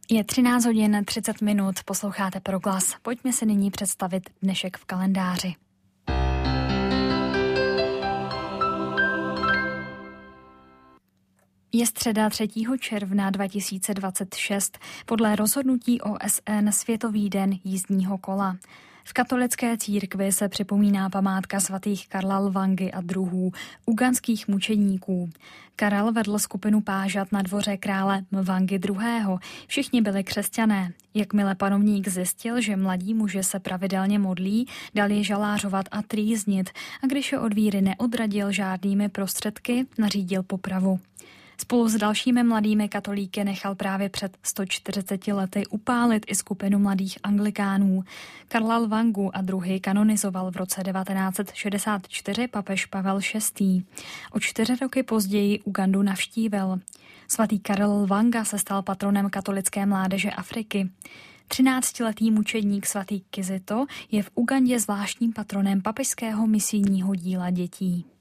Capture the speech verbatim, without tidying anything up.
Je třináct hodin třicet minut, posloucháte Proglas. Pojďme si nyní představit dnešek v kalendáři. Je středa třetího června dva tisíce dvacet šest, podle rozhodnutí O S N Světový den jízdního kola. V katolické církvi se připomíná památka svatých Karla Lvangy a druhů, ugandských mučedníků. Karel vedl skupinu pážat na dvoře krále Mvangy druhého. Všichni byli křesťané. Jakmile panovník zjistil, že mladí muži se pravidelně modlí, dal je žalářovat a trýznit a když je od víry neodradil žádnými prostředky, nařídil popravu. Spolu s dalšími mladými katolíky nechal právě před sto čtyřiceti lety upálit i skupinu mladých anglikánů. Karla Lvangu a druhy kanonizoval v roce devatenáct set šedesát čtyři papež Pavel šestý. O čtyři roky později Ugandu navštívil. Svatý Karel Lvanga se stal patronem katolické mládeže Afriky. Třináctiletý mučedník svatý Kizito je v Ugandě zvláštním patronem papežského misijního díla dětí.